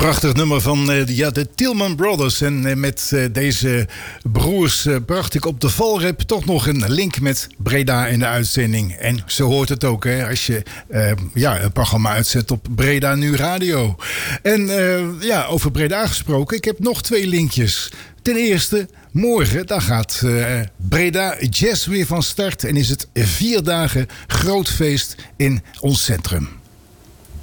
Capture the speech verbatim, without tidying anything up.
Prachtig nummer van uh, ja, de Tielman Brothers. En uh, met uh, deze broers uh, bracht ik op de Valrep toch nog een link met Breda in de uitzending. En zo hoort het ook, hè, als je uh, ja, een programma uitzet op Breda Nu Radio. En uh, ja, over Breda gesproken, ik heb nog twee linkjes. Ten eerste, morgen dan gaat uh, Breda Jazz weer van start en is het vier dagen groot feest in ons centrum.